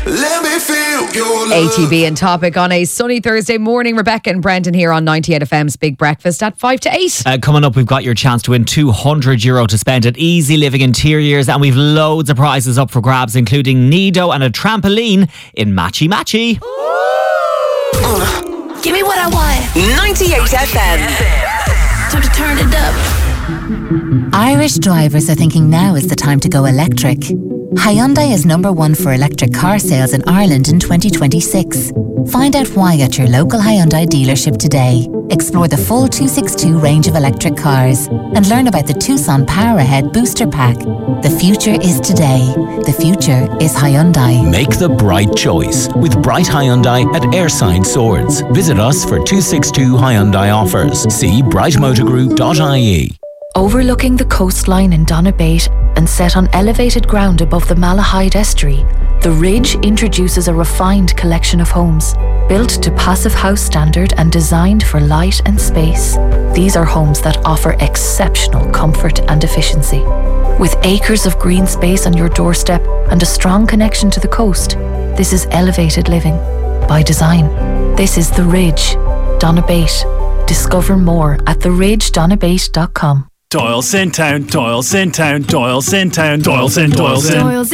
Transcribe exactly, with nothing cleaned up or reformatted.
Let me feel your love. A T B and Topic on a sunny Thursday morning. Rebecca and Brendan here on ninety-eight F M's Big Breakfast at five to eight. Uh, coming up, we've got your chance to win two hundred euro to spend at Easy Living Interiors, and we've loads of prizes up for grabs, including Nido and a trampoline in Matchy Matchy. Uh, give me what I want. ninety-eight F M. Time to turn it up. Irish drivers are thinking now is the time to go electric. Hyundai is number one for electric car sales in Ireland in twenty twenty-six. Find out why at your local Hyundai dealership today. Explore the full two sixty-two range of electric cars and learn about the Tucson Power Ahead Booster Pack. The future is today. The future is Hyundai. Make the bright choice with Bright Hyundai at Airside Swords. Visit us for two sixty-two Hyundai offers. See bright motor group dot I E. Overlooking the coastline in Donabate and set on elevated ground above the Malahide Estuary, The Ridge introduces a refined collection of homes, built to Passive House standard and designed for light and space. These are homes that offer exceptional comfort and efficiency. With acres of green space on your doorstep and a strong connection to the coast, this is elevated living by design. This is The Ridge, Donabate. Discover more at the ridge donabate dot com. Doyle's in town, Doyle's in town, Doyle's in town, Doyle's in, Doyle's in.